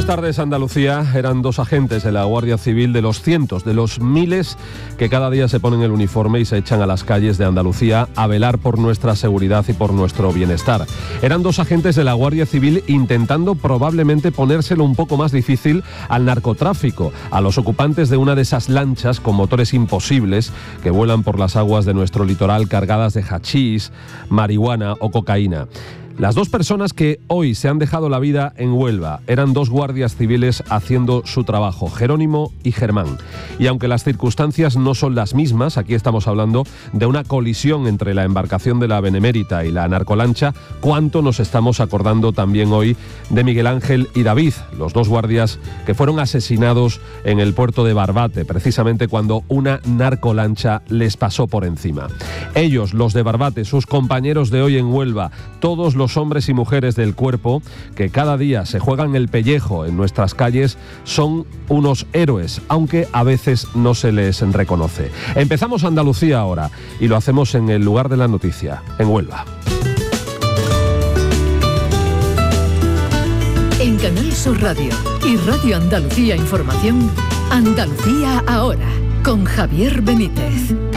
Buenas tardes, Andalucía. Eran 2 agentes de la Guardia Civil de los cientos, de los miles que cada día se ponen el uniforme y se echan a las calles de Andalucía a velar por nuestra seguridad y por nuestro bienestar. Eran 2 agentes de la Guardia Civil intentando probablemente ponérselo un poco más difícil al narcotráfico, a los ocupantes de una de esas lanchas con motores imposibles que vuelan por las aguas de nuestro litoral cargadas de hachís, marihuana o cocaína. Las 2 personas que hoy se han dejado la vida en Huelva eran 2 guardias civiles haciendo su trabajo, Jerónimo y Germán. Y aunque las circunstancias no son las mismas, aquí estamos hablando de una colisión entre la embarcación de la Benemérita y la narcolancha, cuánto nos estamos acordando también hoy de Miguel Ángel y David, los 2 guardias que fueron asesinados en el puerto de Barbate, precisamente cuando una narcolancha les pasó por encima. Ellos, los de Barbate, sus compañeros de hoy en Huelva, todos los hombres y mujeres del cuerpo que cada día se juegan el pellejo en nuestras calles, son unos héroes, aunque a veces no se les reconoce. Empezamos Andalucía ahora y lo hacemos en el lugar de la noticia, en Huelva. En Canal Sur Radio y Radio Andalucía Información, Andalucía ahora, con Javier Benítez.